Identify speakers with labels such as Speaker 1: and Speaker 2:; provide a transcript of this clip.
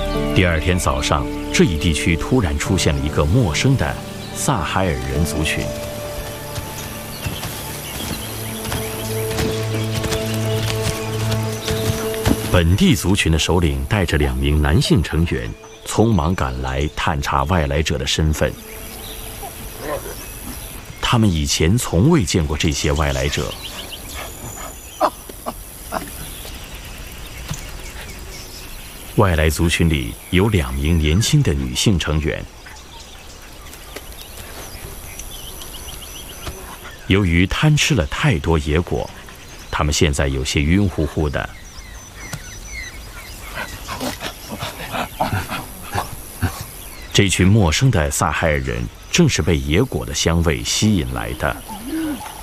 Speaker 1: 第二天早上，这一地区突然出现了一个陌生的萨海尔人族群。本地族群的首领带着2名男性成员，匆忙赶来探查外来者的身份。他们以前从未见过这些外来者。外来族群里有2名年轻的女性成员。由于贪吃了太多野果，他们现在有些晕乎乎的。这群陌生的萨海尔人正是被野果的香味吸引来的。